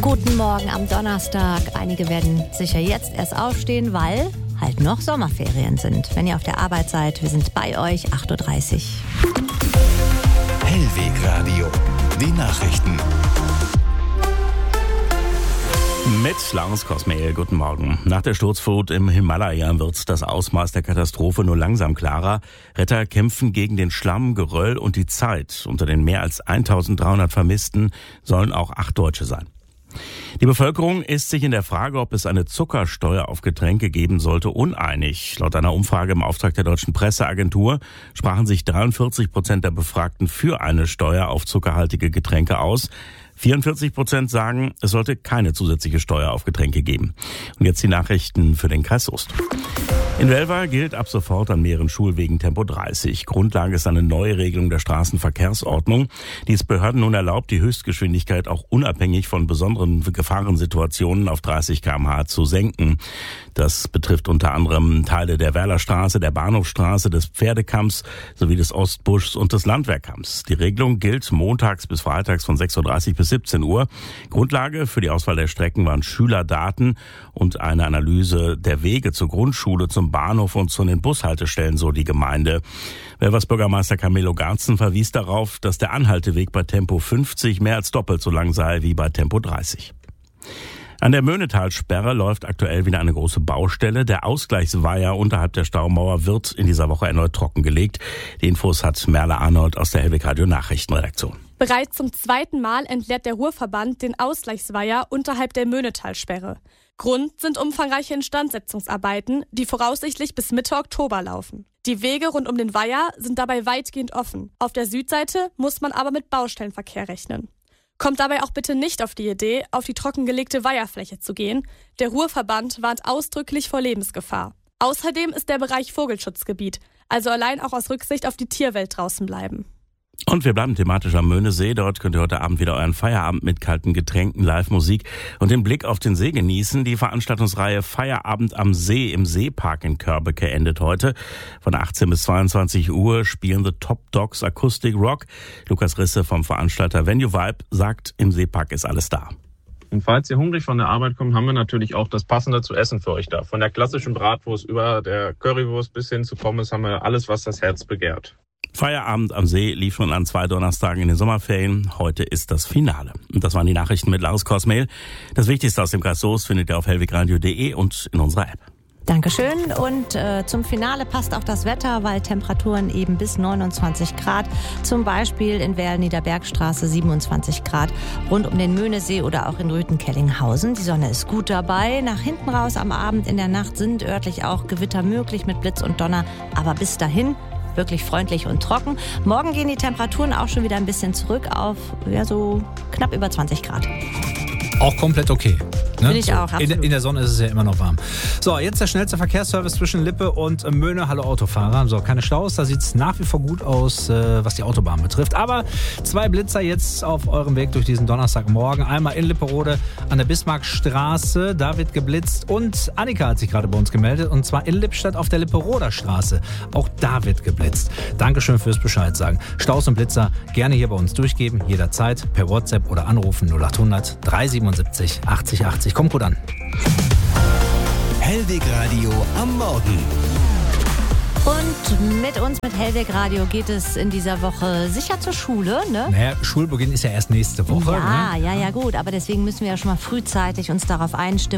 Guten Morgen am Donnerstag. Einige werden sicher jetzt erst aufstehen, weil halt noch Sommerferien sind. Wenn ihr auf der Arbeit seid, wir sind bei euch, 8.30 Uhr. Hellweg Radio, die Nachrichten. Mit Lars Kosmehl, guten Morgen. Nach der Sturzflut im Himalaya wird das Ausmaß der Katastrophe nur langsam klarer. Retter kämpfen gegen den Schlamm, Geröll und die Zeit. Unter den mehr als 1300 Vermissten sollen auch 8 Deutsche sein. Die Bevölkerung ist sich in der Frage, ob es eine Zuckersteuer auf Getränke geben sollte, uneinig. Laut einer Umfrage im Auftrag der Deutschen Presseagentur sprachen sich 43% der Befragten für eine Steuer auf zuckerhaltige Getränke aus. 44% sagen, es sollte keine zusätzliche Steuer auf Getränke geben. Und jetzt die Nachrichten für den Kreis Soest. In Welver gilt ab sofort an mehreren Schulwegen Tempo 30. Grundlage ist eine Neuregelung der Straßenverkehrsordnung, die es Behörden nun erlaubt, die Höchstgeschwindigkeit auch unabhängig von besonderen Gefahrensituationen auf 30 km/h zu senken. Das betrifft unter anderem Teile der Werlerstraße, der Bahnhofstraße, des Pferdekamms sowie des Ostbuschs und des Landwehrkamms. Die Regelung gilt montags bis freitags von 6.30 Uhr bis 17 Uhr. Grundlage für die Auswahl der Strecken waren Schülerdaten und eine Analyse der Wege zur Grundschule, zum Bahnhof und zu den Bushaltestellen, so die Gemeinde. Welvers Bürgermeister Camillo Garzen verwies darauf, dass der Anhalteweg bei Tempo 50 mehr als doppelt so lang sei wie bei Tempo 30. An der Möhnetalsperre läuft aktuell wieder eine große Baustelle. Der Ausgleichsweiher unterhalb der Staumauer wird in dieser Woche erneut trockengelegt. Die Infos hat Merle Arnold aus der Hellweg Radio Nachrichtenredaktion. Bereits zum 2. Mal entleert der Ruhrverband den Ausgleichsweiher unterhalb der Möhnetalsperre. Grund sind umfangreiche Instandsetzungsarbeiten, die voraussichtlich bis Mitte Oktober laufen. Die Wege rund um den Weiher sind dabei weitgehend offen. Auf der Südseite muss man aber mit Baustellenverkehr rechnen. Kommt dabei auch bitte nicht auf die Idee, auf die trockengelegte Weiherfläche zu gehen. Der Ruhrverband warnt ausdrücklich vor Lebensgefahr. Außerdem ist der Bereich Vogelschutzgebiet, also allein auch aus Rücksicht auf die Tierwelt draußen bleiben. Und wir bleiben thematisch am Möhnesee. Dort könnt ihr heute Abend wieder euren Feierabend mit kalten Getränken, Live-Musik und den Blick auf den See genießen. Die Veranstaltungsreihe Feierabend am See im Seepark in Körbeke endet heute. Von 18 bis 22 Uhr spielen The Top Dogs Acoustic Rock. Lukas Risse vom Veranstalter Venue Vibe sagt, im Seepark ist alles da. Und falls ihr hungrig von der Arbeit kommt, haben wir natürlich auch das Passende zu essen für euch da. Von der klassischen Bratwurst über der Currywurst bis hin zu Pommes haben wir alles, was das Herz begehrt. Feierabend am See lief schon an 2 Donnerstagen in den Sommerferien. Heute ist das Finale. Und das waren die Nachrichten mit Lars Kosmehl. Das Wichtigste aus dem Kreis Soest findet ihr auf hellwegradio.de und in unserer App. Dankeschön. Und zum Finale passt auch das Wetter, weil Temperaturen eben bis 29 Grad, zum Beispiel in Werl-Niederbergstraße 27 Grad, rund um den Möhnesee oder auch in Rüthen-Kellinghausen. Die Sonne ist gut dabei. Nach hinten raus am Abend in der Nacht sind örtlich auch Gewitter möglich mit Blitz und Donner. Aber bis dahin wirklich freundlich und trocken. Morgen gehen die Temperaturen auch schon wieder ein bisschen zurück auf so knapp über 20 Grad. Auch komplett okay. Ne? Finde ich auch, absolut. In der Sonne ist es ja immer noch warm. So, jetzt der schnellste Verkehrsservice zwischen Lippe und Möhne. Hallo Autofahrer. So, keine Staus. Da sieht es nach wie vor gut aus, was die Autobahn betrifft. Aber 2 Blitzer jetzt auf eurem Weg durch diesen Donnerstagmorgen. Einmal in Lipperode an der Bismarckstraße. Da wird geblitzt. Und Annika hat sich gerade bei uns gemeldet. Und zwar in Lippstadt auf der Lipperoder Straße. Auch da wird geblitzt. Dankeschön fürs Bescheid sagen. Staus und Blitzer gerne hier bei uns durchgeben. Jederzeit per WhatsApp oder anrufen 0800 377 80 80. Kommt gut an. Hellweg Radio am Morgen. Und mit uns, mit Hellweg Radio, geht es in dieser Woche sicher zur Schule, ne? Naja, Schulbeginn ist ja erst nächste Woche. Ja, gut. Aber deswegen müssen wir ja schon mal frühzeitig uns darauf einstimmen.